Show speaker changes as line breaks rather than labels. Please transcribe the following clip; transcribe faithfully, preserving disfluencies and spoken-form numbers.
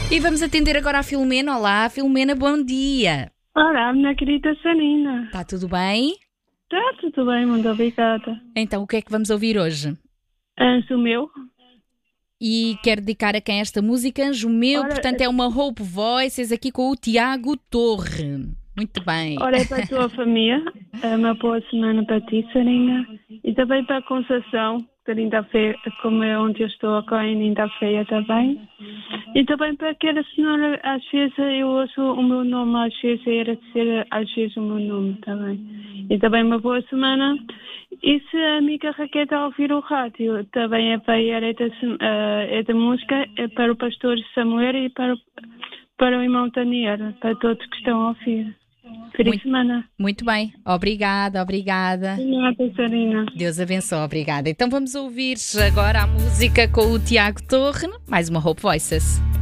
E vamos atender agora a Filomena. Olá, Filomena, bom dia.
Olá, minha querida Sanina.
Está tudo bem?
Está tudo bem, muito obrigada.
Então, o que é que vamos ouvir hoje?
Anjo meu.
E quero dedicar a quem esta música, Anjo Meu,
Ora,
portanto é uma Hope Voices aqui com o Tiago Torre. Muito bem.
Ora, é para a tua família, é uma boa semana para ti, Sanina. E também para a Conceição, que ainda feia, como é onde eu estou agora, ainda feia também. E também para aquela senhora, às vezes eu ouço o meu nome, às vezes é agradecer às vezes o meu nome também. E também uma boa semana. E se a amiga Raquel está a ouvir o rádio, também é para ela, é da, é da música, é para o pastor Samuel e para, para o irmão Daniel, para todos que estão a ouvir. Feliz
muito,
semana.
Muito bem. Obrigada, obrigada.
De nada, Sarina.
Deus abençoe, obrigada. Então vamos ouvir agora a música com o Tiago Torre, mais uma Hope Voices.